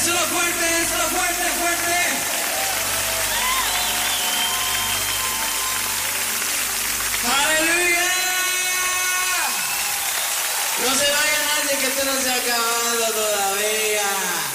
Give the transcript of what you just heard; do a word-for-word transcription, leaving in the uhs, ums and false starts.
Déselo fuerte, déselo fuerte, fuerte. ¡Aleluya! No se vaya nadie, que esto no se ha acabado todavía.